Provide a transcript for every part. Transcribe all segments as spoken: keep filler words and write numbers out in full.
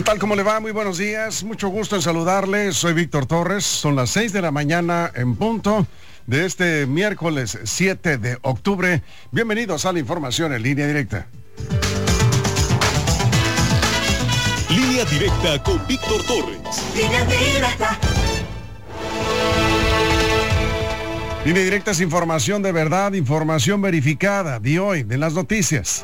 ¿Qué tal? ¿Cómo le va? Muy buenos días. Mucho gusto en saludarles. Soy Víctor Torres. Son las seis de la mañana en punto de este miércoles siete de octubre. Bienvenidos a la información en línea directa. Línea directa con Víctor Torres. Línea directa. Línea directa es información de verdad, información verificada de hoy, de las noticias.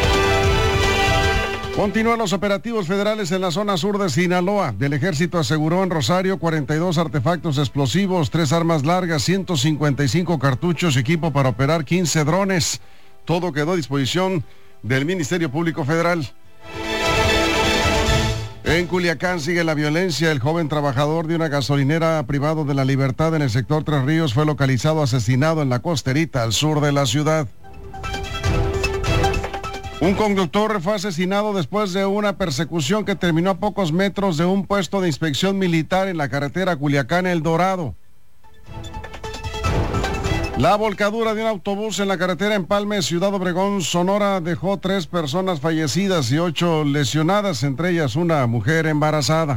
Continúan los operativos federales en la zona sur de Sinaloa. El ejército aseguró en Rosario cuarenta y dos artefactos explosivos, tres armas largas, ciento cincuenta y cinco cartuchos, equipo para operar quince drones. Todo quedó a disposición del Ministerio Público Federal. En Culiacán sigue la violencia. El joven trabajador de una gasolinera privado de la libertad en el sector Tres Ríos fue localizado asesinado en la costerita al sur de la ciudad. Un conductor fue asesinado después de una persecución que terminó a pocos metros de un puesto de inspección militar en la carretera Culiacán-El Dorado. La volcadura de un autobús en la carretera Empalme, Ciudad Obregón, Sonora, dejó tres personas fallecidas y ocho lesionadas, entre ellas una mujer embarazada.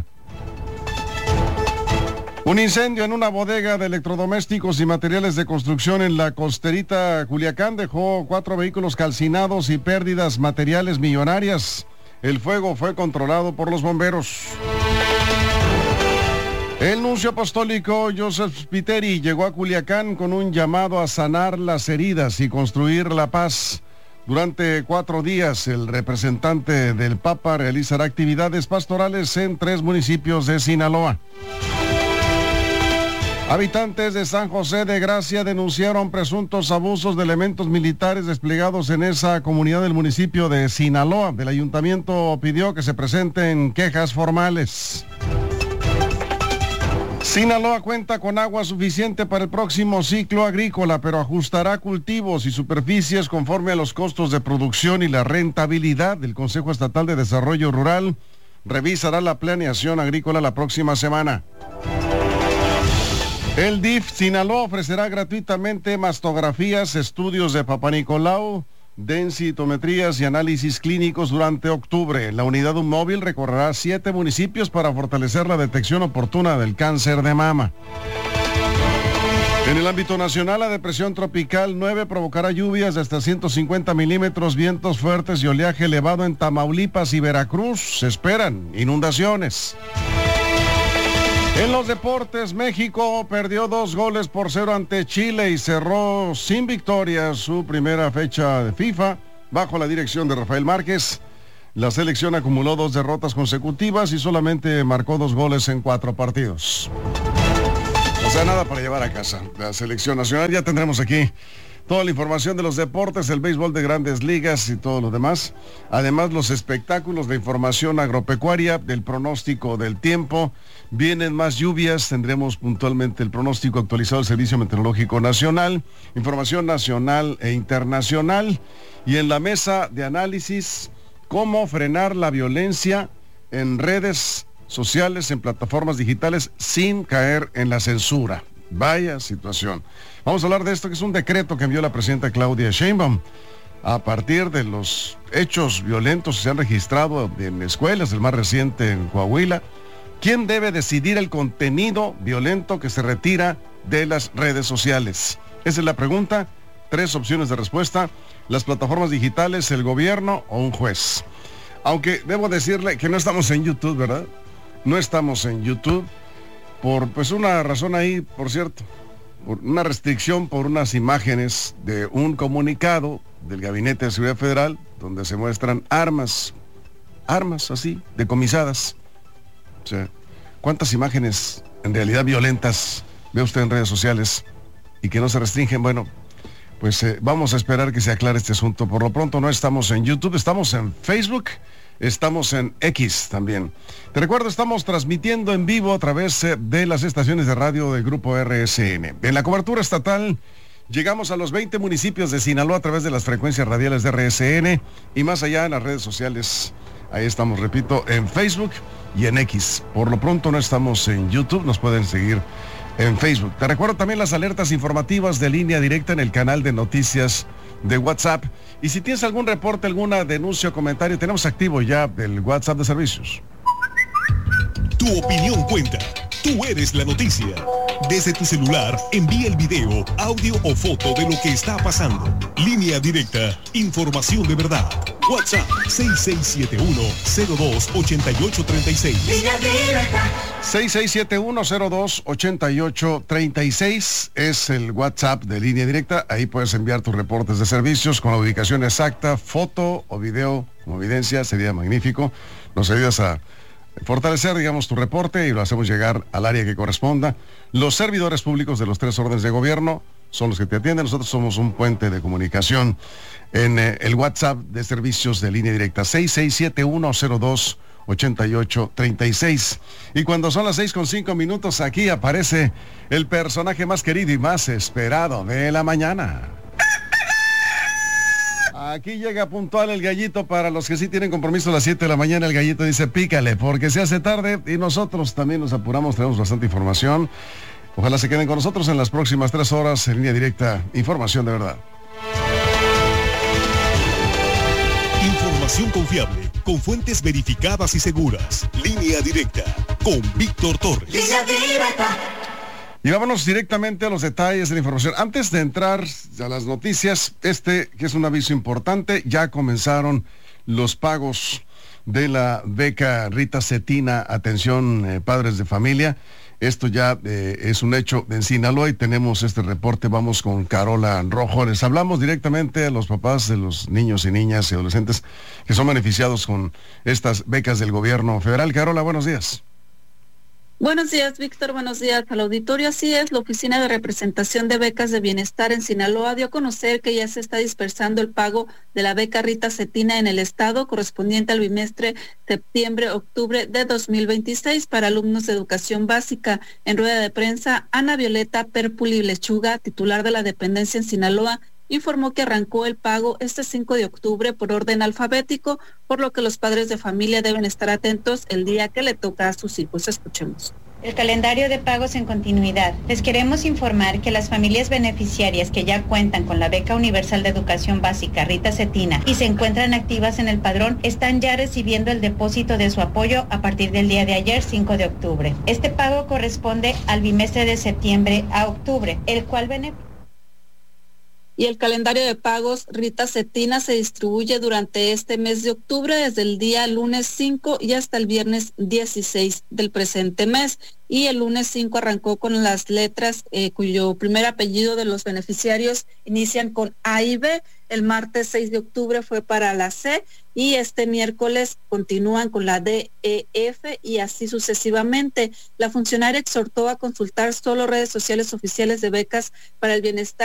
Un incendio en una bodega de electrodomésticos y materiales de construcción en la costerita Culiacán dejó cuatro vehículos calcinados y pérdidas materiales millonarias. El fuego fue controlado por los bomberos. El nuncio apostólico Joseph Spiteri llegó a Culiacán con un llamado a sanar las heridas y construir la paz. Durante cuatro días, el representante del Papa realizará actividades pastorales en tres municipios de Sinaloa. Habitantes de San José de Gracia denunciaron presuntos abusos de elementos militares desplegados en esa comunidad del municipio de Sinaloa. El ayuntamiento pidió que se presenten quejas formales. Sinaloa cuenta con agua suficiente para el próximo ciclo agrícola, pero ajustará cultivos y superficies conforme a los costos de producción y la rentabilidad. El Consejo Estatal de Desarrollo Rural revisará la planeación agrícola la próxima semana. El D I F Sinaloa ofrecerá gratuitamente mastografías, estudios de Papá Nicolau, densitometrías y análisis clínicos durante octubre. La unidad móvil recorrerá siete municipios para fortalecer la detección oportuna del cáncer de mama. En el ámbito nacional, la depresión tropical nueve provocará lluvias de hasta ciento cincuenta milímetros, vientos fuertes y oleaje elevado en Tamaulipas y Veracruz. Se esperan inundaciones. En los deportes, México perdió dos goles por cero ante Chile y cerró sin victoria su primera fecha de FIFA bajo la dirección de Rafael Márquez. La selección acumuló dos derrotas consecutivas y solamente marcó dos goles en cuatro partidos. O sea, nada para llevar a casa. La selección nacional, ya tendremos aquí toda la información de los deportes, el béisbol de Grandes Ligas y todo lo demás. Además, los espectáculos, la información agropecuaria, del pronóstico del tiempo. Vienen más lluvias, tendremos puntualmente el pronóstico actualizado del Servicio Meteorológico Nacional, información nacional e internacional. Y en la mesa de análisis, cómo frenar la violencia en redes sociales, en plataformas digitales, sin caer en la censura. Vaya situación. Vamos a hablar de esto, que es un decreto que envió la presidenta Claudia Sheinbaum a partir de los hechos violentos que se han registrado en escuelas, el más reciente en Coahuila. ¿Quién debe decidir el contenido violento que se retira de las redes sociales? Esa es la pregunta. Tres opciones de respuesta: las plataformas digitales, el gobierno o un juez. Aunque debo decirle que no estamos en YouTube, ¿verdad? No estamos en YouTube por pues una razón ahí, por cierto, por una restricción por unas imágenes de un comunicado del Gabinete de Seguridad Federal donde se muestran armas, armas así, decomisadas. O sea, ¿cuántas imágenes en realidad violentas ve usted en redes sociales y que no se restringen? Bueno, pues eh, vamos a esperar que se aclare este asunto. Por lo pronto no estamos en YouTube, estamos en Facebook, estamos en X también. Te recuerdo, estamos transmitiendo en vivo a través eh, de las estaciones de radio del Grupo R S N. En la cobertura estatal llegamos a los veinte municipios de Sinaloa a través de las frecuencias radiales de R S N y más allá en las redes sociales. Ahí estamos, repito, en Facebook y en X. Por lo pronto no estamos en YouTube, nos pueden seguir en Facebook. Te recuerdo también las alertas informativas de Línea Directa en el canal de noticias de WhatsApp. Y si tienes algún reporte, alguna denuncia o comentario, tenemos activo ya el WhatsApp de servicios. Tu opinión cuenta. Tú eres la noticia. Desde tu celular, envía el video, audio o foto de lo que está pasando. Línea directa. Información de verdad. WhatsApp seis seis siete uno cero dos ocho ocho tres seis. Línea directa. seis seis siete uno cero dos ocho ocho tres seis es el WhatsApp de Línea Directa. Ahí puedes enviar tus reportes de servicios con la ubicación exacta, foto o video como evidencia. Sería magnífico. Nos ayudas a fortalecer, digamos, tu reporte y lo hacemos llegar al área que corresponda. Los servidores públicos de los tres órdenes de gobierno son los que te atienden. Nosotros somos un puente de comunicación en eh, el WhatsApp de servicios de Línea Directa seis seis siete uno cero dos ocho ocho tres seis. Y cuando son las seis con cinco minutos, aquí aparece el personaje más querido y más esperado de la mañana. Aquí llega puntual el gallito para los que sí tienen compromiso a las siete de la mañana. El gallito dice pícale porque se hace tarde y nosotros también nos apuramos, tenemos bastante información. Ojalá se queden con nosotros en las próximas tres horas en Línea Directa. Información de verdad. Información confiable, con fuentes verificadas y seguras. Línea Directa, con Víctor Torres. Línea directa. Y vámonos directamente a los detalles de la información. Antes de entrar a las noticias, este que es un aviso importante, ya comenzaron los pagos de la beca Rita Cetina, atención eh, padres de familia. Esto ya eh, es un hecho en Sinaloa y tenemos este reporte. Vamos con Carola Rojo. Les hablamos directamente a los papás de los niños y niñas y adolescentes que son beneficiados con estas becas del gobierno federal. Carola, buenos días. Buenos días, Víctor. Buenos días al auditorio. Así es, la Oficina de Representación de Becas de Bienestar en Sinaloa dio a conocer que ya se está dispersando el pago de la beca Rita Cetina en el estado correspondiente al bimestre septiembre-octubre de dos mil veintiséis para alumnos de educación básica. En rueda de prensa, Ana Violeta Perpuli Lechuga, titular de la dependencia en Sinaloa, informó que arrancó el pago este cinco de octubre por orden alfabético, por lo que los padres de familia deben estar atentos el día que le toca a sus hijos. Escuchemos. El calendario de pagos en continuidad. Les queremos informar que las familias beneficiarias que ya cuentan con la beca universal de educación básica Rita Cetina y se encuentran activas en el padrón están ya recibiendo el depósito de su apoyo a partir del día de ayer, cinco de octubre. Este pago corresponde al bimestre de septiembre a octubre, el cual beneficia. Y el calendario de pagos Rita Cetina se distribuye durante este mes de octubre, desde el día lunes cinco y hasta el viernes dieciséis del presente mes. Y el lunes cinco arrancó con las letras eh, cuyo primer apellido de los beneficiarios inician con A y B. El martes seis de octubre fue para la C y este miércoles continúan con la D, E, F y así sucesivamente. La funcionaria exhortó a consultar solo redes sociales oficiales de Becas para el Bienestar